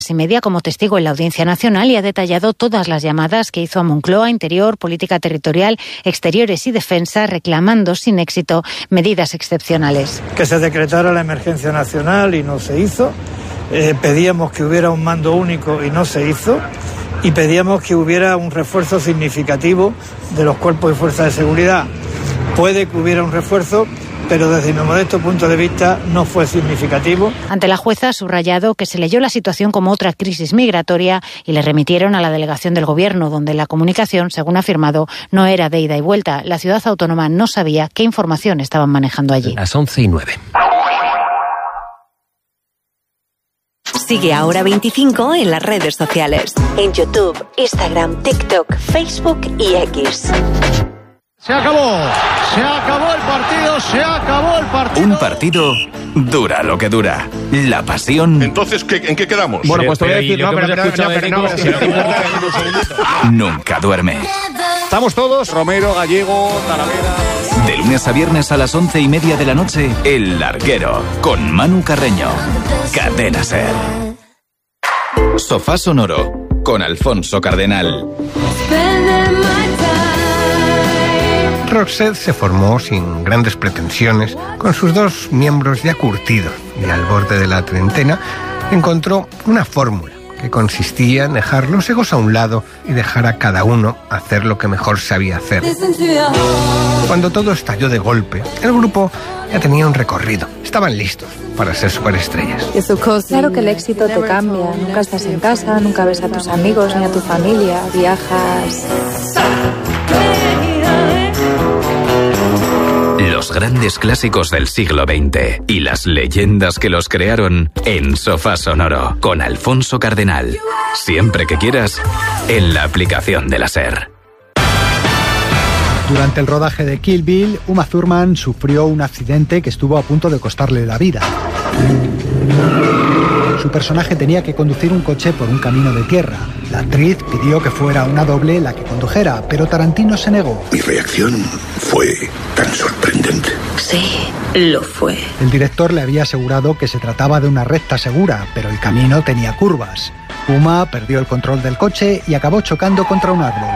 y media como testigo en la Audiencia Nacional y ha detallado todas las llamadas que hizo a Moncloa, Interior, Política Territorial, Exteriores y Defensa, reclamando sin éxito medidas excepcionales. Que se decretara la emergencia nacional y no se hizo. Pedíamos que hubiera un mando único y no se hizo. Y pedíamos que hubiera un refuerzo significativo de los cuerpos y fuerzas de seguridad. Puede que hubiera un refuerzo, pero desde mi modesto punto de vista no fue significativo. Ante la jueza ha subrayado que se leyó la situación como otra crisis migratoria y le remitieron a la delegación del Gobierno, donde la comunicación, según ha afirmado, no era de ida y vuelta. La ciudad autónoma no sabía qué información estaban manejando allí. Las 11:09. Sigue a Hora 25 en las redes sociales. En YouTube, Instagram, TikTok, Facebook y X. Se acabó el partido, se acabó el partido. Un partido dura lo que dura. La pasión. Entonces, ¿en qué quedamos? Bueno, pues te voy a decir, Nunca duerme. Estamos todos, Romero, Gallego, Talavera. De lunes a viernes a las 11:30 de la noche, El Larguero, con Manu Carreño. Cadena SER. Sofá Sonoro, con Alfonso Cardenal. Roxette se formó sin grandes pretensiones, con sus dos miembros ya curtidos, y al borde de la treintena encontró una fórmula que consistía en dejar los egos a un lado y dejar a cada uno hacer lo que mejor sabía hacer. Cuando todo estalló de golpe, el grupo ya tenía un recorrido. Estaban listos para ser superestrellas. Claro que el éxito te cambia. Nunca estás en casa, nunca ves a tus amigos ni a tu familia. Viajas. Los grandes clásicos del siglo XX y las leyendas que los crearon en Sofá Sonoro, con Alfonso Cardenal. Siempre que quieras, en la aplicación de la SER. Durante el rodaje de Kill Bill, Uma Thurman sufrió un accidente que estuvo a punto de costarle la vida. Su personaje tenía que conducir un coche por un camino de tierra. La actriz pidió que fuera una doble la que condujera, pero Tarantino se negó. Mi reacción fue tan sorprendente. Sí, lo fue. El director le había asegurado que se trataba de una recta segura, pero el camino tenía curvas. Uma perdió el control del coche y acabó chocando contra un árbol.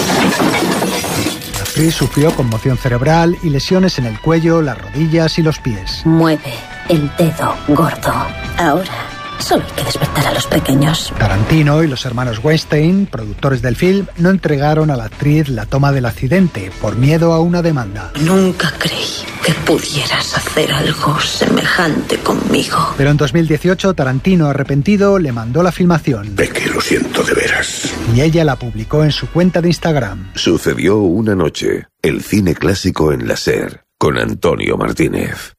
La actriz sufrió conmoción cerebral y lesiones en el cuello, las rodillas y los pies. Mueve el dedo gordo. Ahora solo hay que despertar a los pequeños. Tarantino y los hermanos Weinstein, productores del film, no entregaron a la actriz la toma del accidente por miedo a una demanda. Nunca creí que pudieras hacer algo semejante conmigo. Pero en 2018, Tarantino, arrepentido, le mandó la filmación. Que lo siento de veras. Y ella la publicó en su cuenta de Instagram. Sucedió una noche. El cine clásico en la SER, con Antonio Martínez.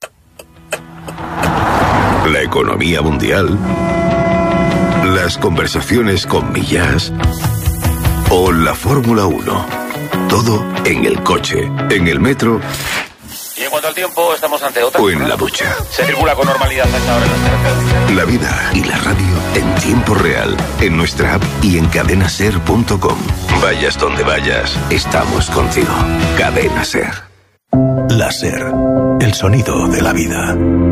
La economía mundial, las conversaciones con Millás o la Fórmula 1. Todo en el coche, en el metro. Y en cuanto al tiempo, estamos ante otra. O en la ducha. Se circula con normalidad a esta hora en las carreteras. La vida y la radio en tiempo real, en nuestra app y en cadenaser.com. Vayas donde vayas, estamos contigo. Cadena SER. La SER, el sonido de la vida.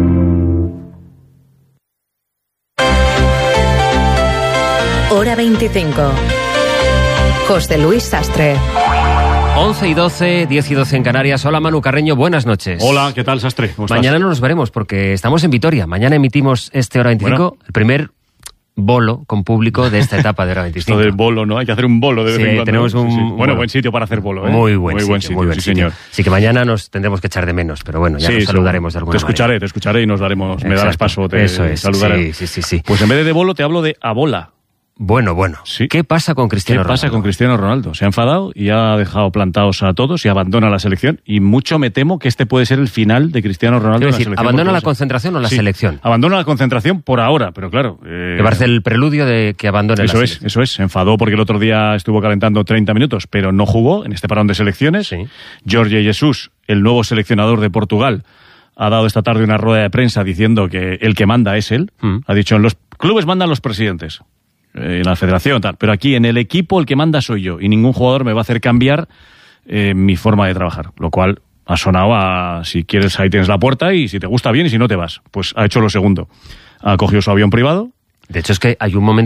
Hora 25. José Luis Sastre. 11:12, 10:12 en Canarias. Hola, Manu Carreño, buenas noches. Hola, ¿qué tal, Sastre? ¿Cómo estás? Mañana no nos veremos porque estamos en Vitoria. Mañana emitimos Hora 25, el primer bolo con público de esta etapa de Hora 25. Esto del bolo, ¿no? Hay que hacer un bolo de vez en cuando. Tenemos un... Bueno, buen sitio para hacer bolo, ¿eh? Muy buen sitio, sí, señor. Así que mañana nos tendremos que echar de menos, pero bueno, ya nos saludaremos de alguna manera. Te escucharé y nos daremos... Exacto. Me darás paso, Eso es, saludaré. Sí. Pues en vez de bolo te hablo de abola. Bueno. Sí. ¿Qué pasa con Cristiano Ronaldo? ¿Qué pasa con Cristiano Ronaldo? Se ha enfadado y ha dejado plantados a todos y abandona la selección. Y mucho me temo que este puede ser el final de Cristiano Ronaldo en la selección. ¿Abandona la concentración o la selección? Abandona la concentración por ahora, pero claro... Me parece el preludio de que abandone la selección. Eso es. Se enfadó porque el otro día estuvo calentando 30 minutos, pero no jugó en este parón de selecciones. Sí. Jorge Jesus, el nuevo seleccionador de Portugal, ha dado esta tarde una rueda de prensa diciendo que el que manda es él. Ha dicho, en los clubes mandan los presidentes. En la federación, tal. Pero aquí en el equipo el que manda soy yo y ningún jugador me va a hacer cambiar mi forma de trabajar. Lo cual ha sonado a si quieres ahí tienes la puerta y si te gusta bien y si no te vas. Pues ha hecho lo segundo. Ha cogido su avión privado, De hecho, es que hay un momento